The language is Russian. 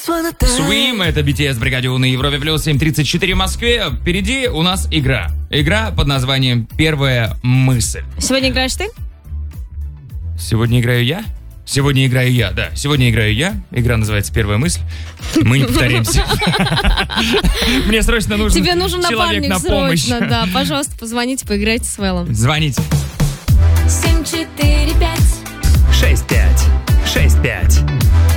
Swim, это BTS в бригаде У на Европе плюс 7:34 в Москве. Впереди у нас игра. Игра под названием «Первая мысль». Сегодня играешь ты? Сегодня играю я? Сегодня играю я, да. Сегодня играю я. Игра называется «Первая мысль». Мы не повторимся. Мне срочно нужен Тебе нужен человек напарник на помощь. срочно, да. Пожалуйста, позвоните, поиграйте с Вэллом. Звоните. 745 6565.